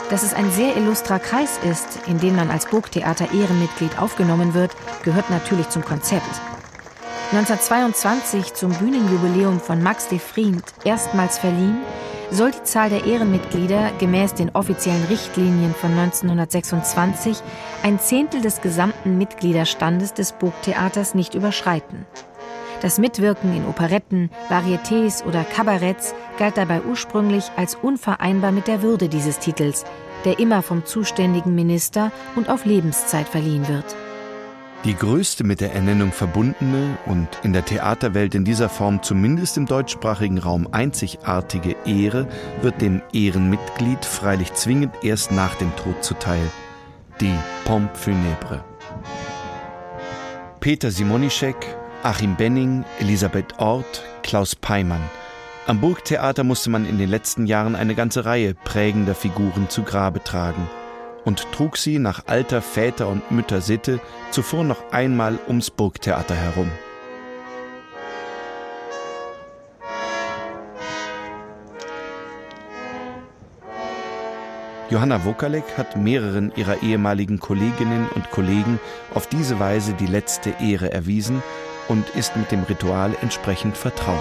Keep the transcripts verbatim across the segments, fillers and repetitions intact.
Dass es ein sehr illustrer Kreis ist, in den man als Burgtheater Ehrenmitglied aufgenommen wird, gehört natürlich zum Konzept. neunzehnhundertzweiundzwanzig, zum Bühnenjubiläum von Max de Vriend erstmals verliehen, soll die Zahl der Ehrenmitglieder gemäß den offiziellen Richtlinien von neunzehnhundertsechsundzwanzig ein Zehntel des gesamten Mitgliederstandes des Burgtheaters nicht überschreiten. Das Mitwirken in Operetten, Varietés oder Kabaretts galt dabei ursprünglich als unvereinbar mit der Würde dieses Titels, der immer vom zuständigen Minister und auf Lebenszeit verliehen wird. Die größte mit der Ernennung verbundene und in der Theaterwelt in dieser Form zumindest im deutschsprachigen Raum einzigartige Ehre wird dem Ehrenmitglied freilich zwingend erst nach dem Tod zuteil: die Pompe funèbre. Peter Simonischek, Achim Benning, Elisabeth Orth, Klaus Peimann. Am Burgtheater musste man in den letzten Jahren eine ganze Reihe prägender Figuren zu Grabe tragen und trug sie nach alter Väter- und Mütter-Sitte zuvor noch einmal ums Burgtheater herum. Johanna Wokalek hat mehreren ihrer ehemaligen Kolleginnen und Kollegen auf diese Weise die letzte Ehre erwiesen und ist mit dem Ritual entsprechend vertraut.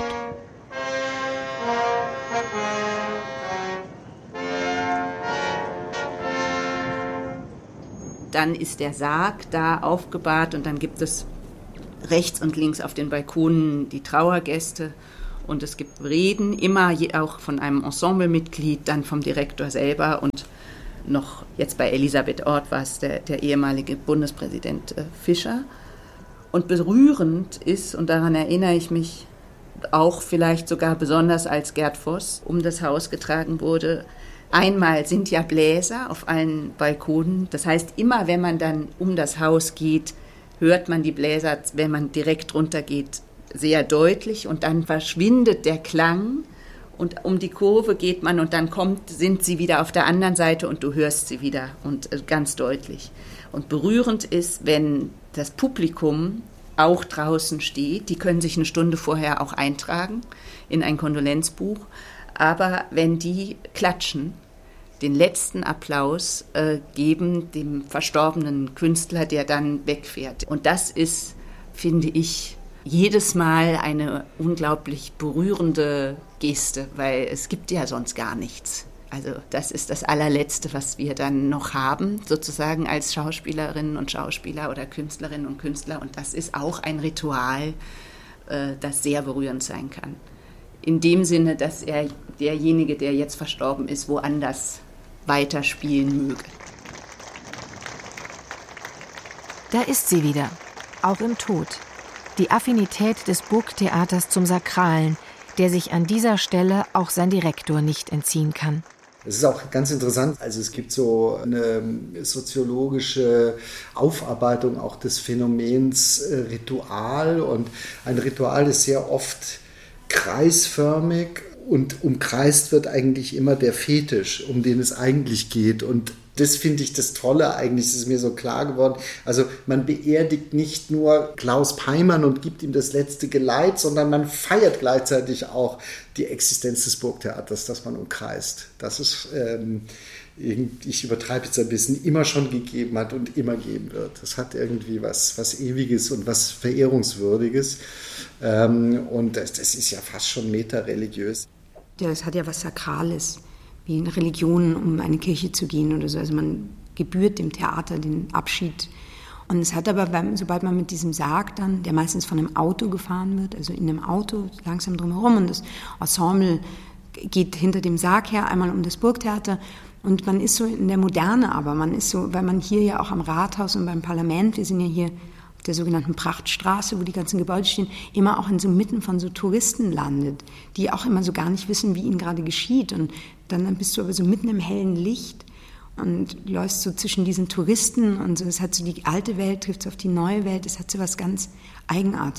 Dann ist der Sarg da aufgebahrt und dann gibt es rechts und links auf den Balkonen die Trauergäste und es gibt Reden, immer auch von einem Ensemblemitglied, dann vom Direktor selber und noch jetzt bei Elisabeth Orth war es der, der ehemalige Bundespräsident äh, Fischer. Und berührend ist, und daran erinnere ich mich auch vielleicht sogar besonders, als Gerd Voss um das Haus getragen wurde. Einmal sind ja Bläser auf allen Balkonen. Das heißt, immer wenn man dann um das Haus geht, hört man die Bläser, wenn man direkt runter geht, sehr deutlich. Und dann verschwindet der Klang und um die Kurve geht man und dann kommt, sind sie wieder auf der anderen Seite und du hörst sie wieder und ganz deutlich. Und berührend ist, wenn das Publikum auch draußen steht, die können sich eine Stunde vorher auch eintragen in ein Kondolenzbuch, aber wenn die klatschen, den letzten Applaus äh, geben dem verstorbenen Künstler, der dann wegfährt. Und das ist, finde ich, jedes Mal eine unglaublich berührende Geste, weil es gibt ja sonst gar nichts. Also das ist das allerletzte, was wir dann noch haben, sozusagen als Schauspielerinnen und Schauspieler oder Künstlerinnen und Künstler. Und das ist auch ein Ritual, äh, das sehr berührend sein kann. In dem Sinne, dass er derjenige, der jetzt verstorben ist, woanders weiterspielen möge. Da ist sie wieder, auch im Tod. Die Affinität des Burgtheaters zum Sakralen, der sich an dieser Stelle auch sein Direktor nicht entziehen kann. Es ist auch ganz interessant, also es gibt so eine soziologische Aufarbeitung auch des Phänomens äh, Ritual, und ein Ritual ist sehr oft kreisförmig und umkreist wird eigentlich immer der Fetisch, um den es eigentlich geht, und das finde ich das Tolle eigentlich, das ist mir so klar geworden. Also man beerdigt nicht nur Klaus Peimann und gibt ihm das letzte Geleit, sondern man feiert gleichzeitig auch die Existenz des Burgtheaters, das man umkreist. Das ist, ähm, ich übertreibe jetzt ein bisschen, immer schon gegeben hat und immer geben wird. Das hat irgendwie was, was Ewiges und was Verehrungswürdiges. Ähm, und das, das ist ja fast schon metareligiös. Ja, es hat ja was Sakrales, wie in Religionen, um eine Kirche zu gehen oder so. Also man gebührt dem Theater den Abschied. Und es hat aber, sobald man mit diesem Sarg dann, der meistens von einem Auto gefahren wird, also in einem Auto langsam drumherum, und das Ensemble geht hinter dem Sarg her, einmal um das Burgtheater, und man ist so in der Moderne, aber man ist so, weil man hier ja auch am Rathaus und beim Parlament, wir sind ja hier auf der sogenannten Prachtstraße, wo die ganzen Gebäude stehen, immer auch in so Mitten von so Touristen landet, die auch immer so gar nicht wissen, wie ihnen gerade geschieht. Und dann, dann bist du aber so mitten im hellen Licht und läufst so zwischen diesen Touristen und so. Es hat so die alte Welt, trifft auf die neue Welt, es hat so was ganz Eigenartiges.